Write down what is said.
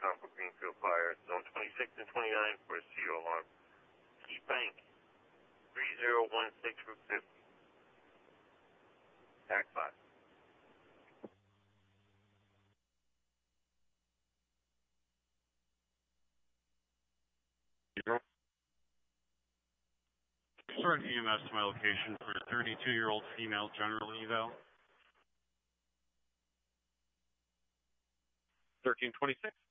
for Greenfield Fire, zone 26 and 29 for a CO alarm. Key Bank, 3016 Route 50. TAC 5. Start EMS to my location for a 32-year-old female general eval. 1326.